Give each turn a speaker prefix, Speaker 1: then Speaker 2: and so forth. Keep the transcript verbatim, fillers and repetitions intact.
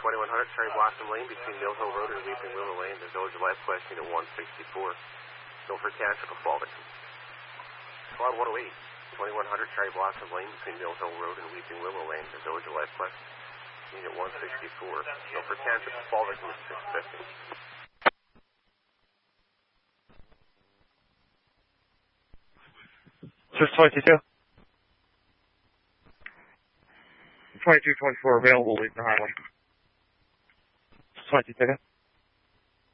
Speaker 1: twenty-one hundred Cherry Blossom Lane between Mill Hill Road and Weeping Willow Lane, the Village of Lifequest, unit one sixty-four. Milford Township of Fullerton. Squad one oh eight, twenty-one hundred Cherry Blossom Lane between Mill Hill Road and Weeping Willow Lane, the Village of Lifequest, unit one sixty-four. Milford Township of Fullerton is six fifty.
Speaker 2: Just twenty-two. twenty-two twenty-four available, leave the highway. twenty-two ticket.